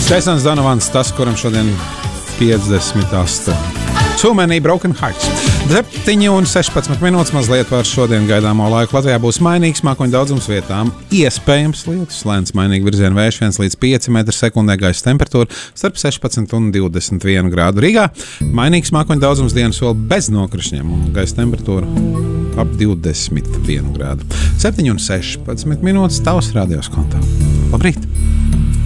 Jasons Donovans, tas, kuram šodien 58. Too many broken hearts. 7:16 minūtes mazliet par šodien gaidāmo laiku. Latvijā būs mainīgs mākoņu daudzums vietām. Iespējams lietus, lēns mainīgi virziena vējš 1 līdz 5 m/sekundē, gaisa temperatūra starp 16 un 21 grādu. Rīgā mainīgs mākoņu daudzums dienas vēl bez nokrišņiem un gaisa temperatūra ap 21 grādu. 7:16 minūtes tavs radios kontā. Labrīt!